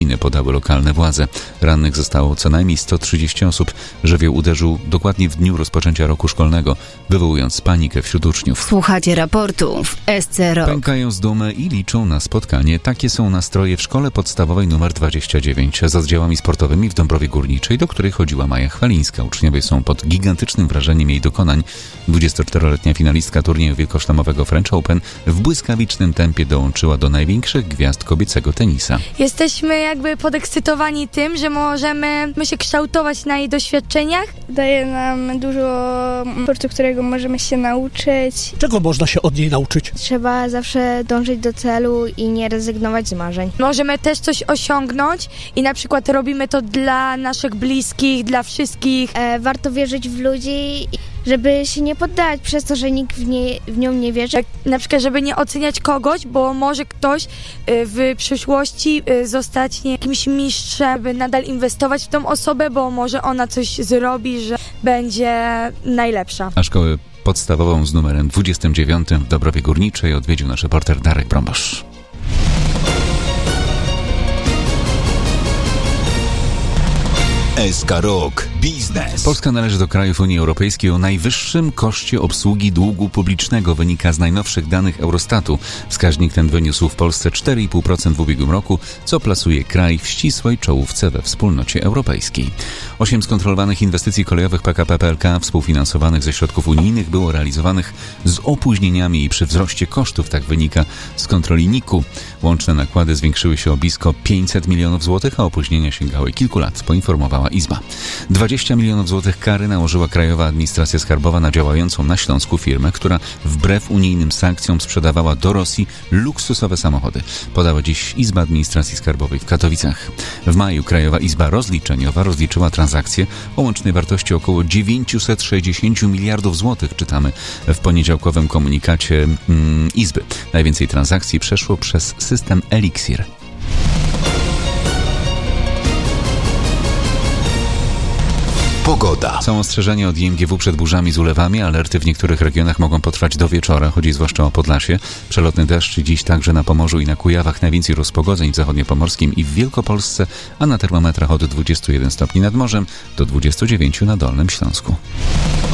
awaryjne podały lokalne władze. Rannych zostało co najmniej 130 osób. Żywioł uderzył dokładnie w dniu rozpoczęcia roku szkolnego, wywołując panikę wśród uczniów. Słuchacie raportu w SC Rock. Pękają z dumy i liczą na spotkanie. Takie są nastroje w szkole podstawowej nr 29 z oddziałami sportowymi w Dąbrowie Górniczej, do której chodziła Maja Chwalińska. Uczniowie są pod gigantycznym wrażeniem jej dokonań. 24-letnia finalistka turnieju wielkoszlemowego French Open w błyskawicznym tempie dołączyła do największych gwiazd kobiecego tenisa. Jesteśmy jakby podekscytowani tym, że możemy się kształtować na jej doświadczeniach. Daje nam dużo sportu, którego możemy się nauczyć. Czego można się od niej nauczyć? Trzeba zawsze dążyć do celu i nie rezygnować z marzeń. Możemy też coś osiągnąć i na przykład robimy to dla naszych bliskich, dla wszystkich. Warto wierzyć w ludzi, żeby się nie poddawać przez to, że nikt w nią nie wierzy. Tak, na przykład, żeby nie oceniać kogoś, bo może ktoś w przyszłości zostać jakimś mistrzem, żeby nadal inwestować w tą osobę, bo może ona coś zrobi, że będzie najlepsza. A szkołę podstawową z numerem 29 w Dąbrowie Górniczej odwiedził nasz reporter Darek Brombosz. SK Rock Biznes. Polska należy do krajów Unii Europejskiej o najwyższym koszcie obsługi długu publicznego, wynika z najnowszych danych Eurostatu. Wskaźnik ten wyniósł w Polsce 4,5% w ubiegłym roku, co plasuje kraj w ścisłej czołówce we Wspólnocie Europejskiej. 8 skontrolowanych inwestycji kolejowych PKP PLK współfinansowanych ze środków unijnych było realizowanych z opóźnieniami i przy wzroście kosztów, tak wynika z kontroli NIK-u. Łączne nakłady zwiększyły się o blisko 500 milionów złotych, a opóźnienia sięgały kilku lat, poinformowała Izba. 20 milionów złotych kary nałożyła Krajowa Administracja Skarbowa na działającą na Śląsku firmę, która wbrew unijnym sankcjom sprzedawała do Rosji luksusowe samochody. Podała dziś Izba Administracji Skarbowej w Katowicach. W maju Krajowa Izba Rozliczeniowa rozliczyła transakcje o łącznej wartości około 960 miliardów złotych, czytamy w poniedziałkowym komunikacie Izby. Najwięcej transakcji przeszło przez system Elixir. Pogoda. Są ostrzeżenia od IMGW przed burzami z ulewami. Alerty w niektórych regionach mogą potrwać do wieczora. Chodzi zwłaszcza o Podlasie. Przelotny deszcz dziś także na Pomorzu i na Kujawach. Najwięcej rozpogodzeń w zachodniopomorskim i w Wielkopolsce, a na termometrach od 21 stopni nad morzem do 29 na Dolnym Śląsku.